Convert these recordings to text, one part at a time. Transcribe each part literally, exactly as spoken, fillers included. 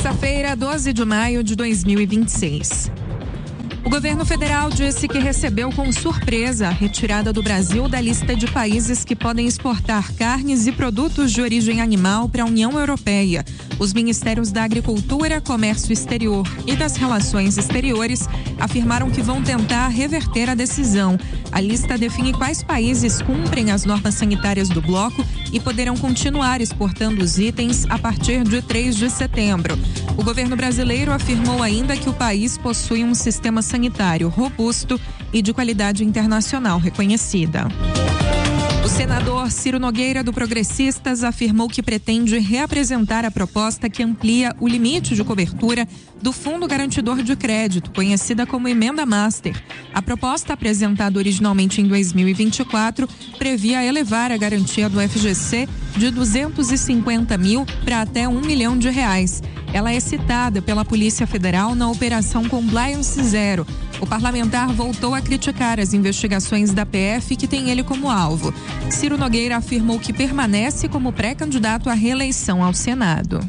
Terça-feira, doze de maio de dois mil e vinte e seis. O governo federal disse que recebeu com surpresa a retirada do Brasil da lista de países que podem exportar carnes e produtos de origem animal para a União Europeia. Os ministérios da Agricultura, Comércio Exterior e das Relações Exteriores afirmaram que vão tentar reverter a decisão. A lista define quais países cumprem as normas sanitárias do bloco e poderão continuar exportando os itens a partir de três de setembro. O governo brasileiro afirmou ainda que o país possui um sistema sanitário robusto e de qualidade internacional reconhecida. O senador Ciro Nogueira, do Progressistas, afirmou que pretende reapresentar a proposta que amplia o limite de cobertura do Fundo Garantidor de Crédito, conhecida como Emenda Master. A proposta, apresentada originalmente em dois mil e vinte e quatro, previa elevar a garantia do F G C de duzentos e cinquenta mil para até um milhão de reais. Ela é citada pela Polícia Federal na Operação Compliance Zero. O parlamentar voltou a criticar as investigações da P F que tem ele como alvo. Ciro Nogueira afirmou que permanece como pré-candidato à reeleição ao Senado.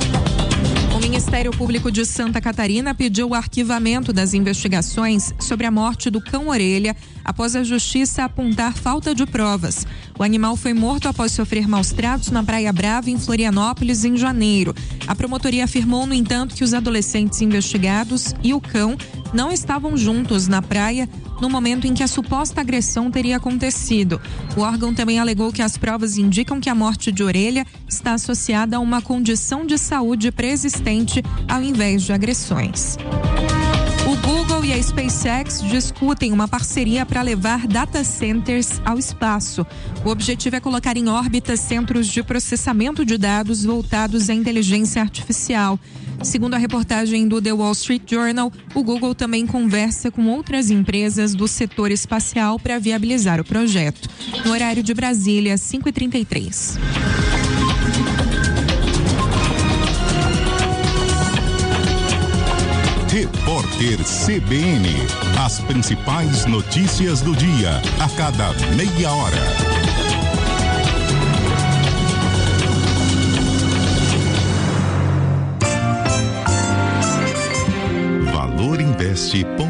O Ministério Público de Santa Catarina pediu o arquivamento das investigações sobre a morte do cão-orelha após a justiça apontar falta de provas. O animal foi morto após sofrer maus tratos na Praia Brava, em Florianópolis, em janeiro. A promotoria afirmou, no entanto, que os adolescentes investigados e o cão não estavam juntos na praia no momento em que a suposta agressão teria acontecido. O órgão também alegou que as provas indicam que a morte de Orelha está associada a uma condição de saúde preexistente ao invés de agressões. O Google e a SpaceX discutem uma parceria para levar data centers ao espaço. O objetivo é colocar em órbita centros de processamento de dados voltados à inteligência artificial. Segundo a reportagem do The Wall Street Journal, o Google também conversa com outras empresas do setor espacial para viabilizar o projeto. No horário de Brasília, cinco e trinta e três. Repórter C B N. As principais notícias do dia, a cada meia hora. Valorinvest ponto